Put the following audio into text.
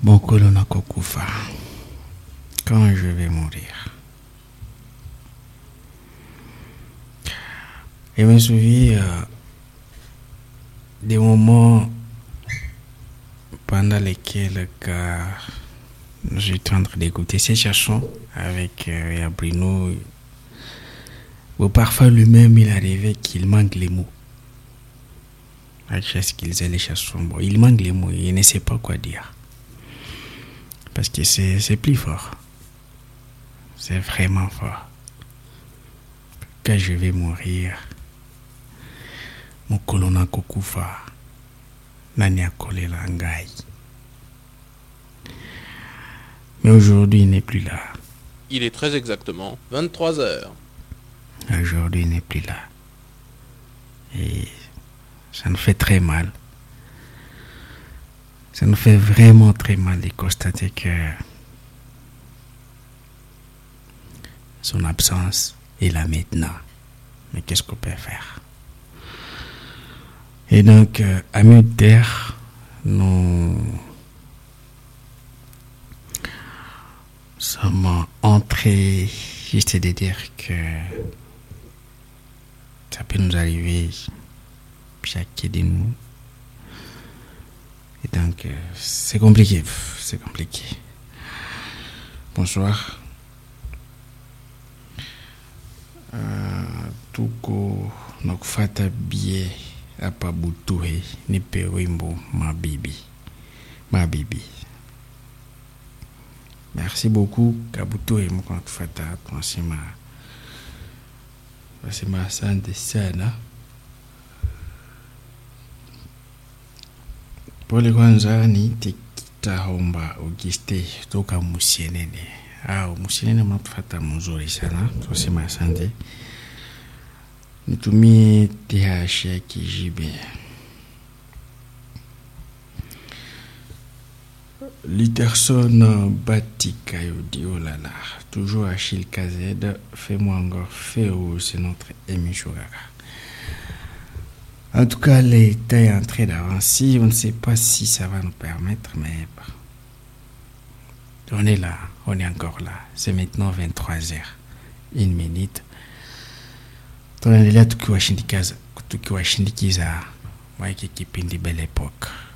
Mokolo nakokufa. Quand je vais mourir. Je me souviens des moments pendant lesquels j'étais en train d'écouter ces chansons avec Bruno. Où parfois lui-même il arrivait qu'il manque les mots. À chaque qu'il faisait les chansons, bon, il manque les mots, il ne sait pas quoi dire. Parce que c'est plus fort. C'est vraiment fort. Quand je vais mourir, mon colonna kokufa, nani akolela ngai. Mais aujourd'hui, il n'est plus là. Il est très exactement 23 heures. Aujourd'hui, il n'est plus là. Et ça nous fait très mal. Ça nous fait vraiment très mal de constater que son absence est là maintenant. Mais qu'est-ce qu'on peut faire? Et donc, amis de terre, nous sommes entrés, juste de dire que ça peut nous arriver chacun de nous. Et donc, c'est compliqué. C'est compliqué. Bonsoir. Tuko nakufata bie hapa Butuhe, nipe wimbo Mabibi. Merci beaucoup Kabutuhe mko nakufata tunasema asante sana. Pole kwanza ni Tekitahomba Auguste toka Musienene. Musienene mnatufata mzuri sana. Tunasema asante. Nitumie TH Kijibe. Literson Batika Yodi, oh là là. Toujours Achille KZ. Fais-moi encore Féo, c'est notre émission. En tout cas, l'État est en train d'avancer. On ne sait pas si ça va nous permettre, mais on est là, on est encore là. C'est maintenant 23h, 1 minute. Tunaendelea tukiwashindikiza kipindi Belle Époque.